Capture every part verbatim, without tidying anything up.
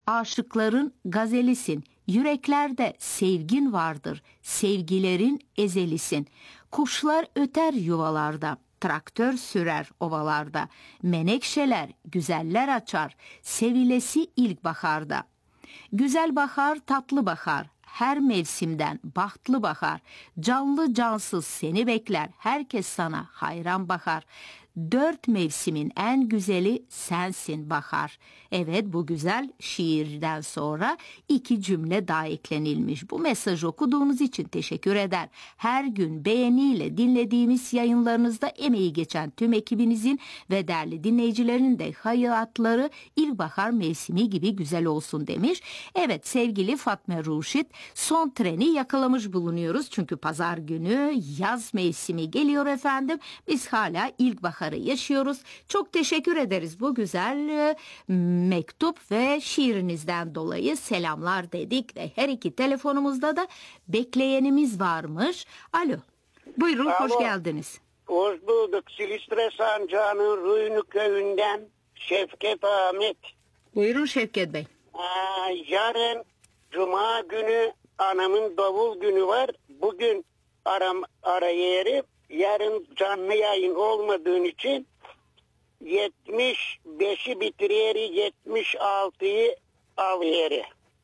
aşıkların gazelisin. Yüreklerde sevgin vardır, sevgilerin ezelisin. Kuşlar öter yuvalarda, traktör sürer ovalarda. Menekşeler güzeller açar, sevilesi ilkbaharda. Güzel bahar, tatlı bahar, her mevsimden bahtlı bahar. Canlı cansız seni bekler, herkes sana hayran bakar. Dört mevsimin en güzeli sensin bahar. Evet, bu güzel şiirden sonra iki cümle daha eklenilmiş. Bu mesajı okuduğunuz için teşekkür eder. Her gün beğeniyle dinlediğimiz yayınlarınızda emeği geçen tüm ekibinizin ve değerli dinleyicilerin de hayatları ilkbahar mevsimi gibi güzel olsun demiş. Evet sevgili Fatma Ruşit, son treni yakalamış bulunuyoruz. Çünkü pazar günü yaz mevsimi geliyor efendim. Biz hala ilkbaharı yaşıyoruz. Çok teşekkür ederiz bu güzel e, mektup ve şiirinizden dolayı selamlar dedik ve her iki telefonumuzda da bekleyenimiz varmış. Alo. Buyurun, Alo. hoş geldiniz. Hoş bulduk. Silistre Sancağı'nın Ruynu köyünden Şevket Ahmet. Buyurun Şevket Bey. Aa, yarın Cuma günü anamın davul günü var. Bugün aram, ara yeri. Yarın canlı yayın olmadığın için yetmiş beşi bitiriyeri, yetmiş altıyı al yeri.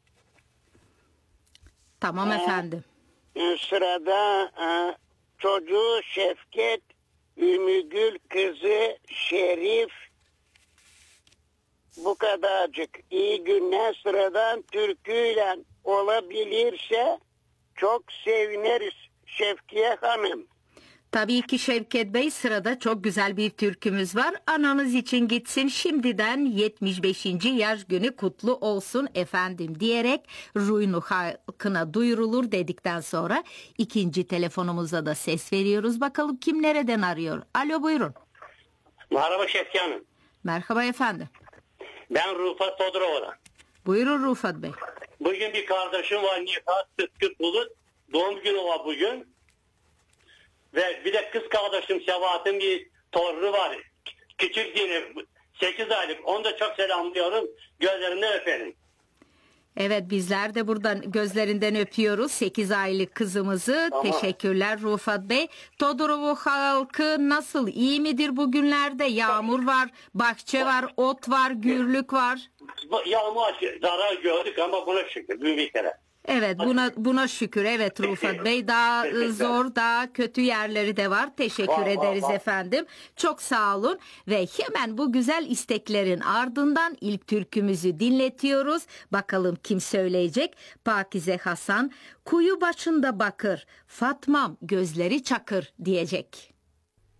Tamam Ee, efendim. e, Sırada e, çocuğu Şevket, Ümmügül kızı Şerif, bu kadarcık. İyi günler. Sıradan türküyle olabilirse çok seviniriz Şevkiye Hanım. Tabii ki Şevket Bey, sırada çok güzel bir türkümüz var. Ananız için gitsin, şimdiden yetmiş beşinci yaş günü kutlu olsun efendim diyerek Ruynu halkına duyurulur dedikten sonra ikinci telefonumuza da ses veriyoruz. Bakalım kim nereden arıyor? Alo, buyurun. Merhaba Şevki Hanım. Merhaba efendim. Ben Rufat Toduroğlu. Buyurun Rufat Bey. Bugün bir kardeşim var, Nihat Sıtkı Bulut. Doğum günü var bugün. Ve bir de kız kardeşim Sebahat'ın bir torunu var. Küçük değil, sekiz aylık. Onu da çok selamlıyorum. Gözlerinden öperim. Evet, bizler de buradan gözlerinden öpüyoruz sekiz aylık kızımızı. Ama... Teşekkürler Rufat Bey. Todorovo halkı nasıl? İyi midir bugünlerde? Yağmur var, bahçe var, ot var, gürlük var. Yağmur zarar gördük ama buna şükür bir kere. Evet, buna buna şükür. Evet Rufat Bey, daha zor, daha kötü yerleri de var. Teşekkür Var, ederiz var, var. efendim. Çok sağ olun ve hemen bu güzel isteklerin ardından ilk türkümüzü dinletiyoruz. Bakalım kim söyleyecek? Pakize Hasan, kuyu başında bakır, Fatmam gözleri çakır diyecek.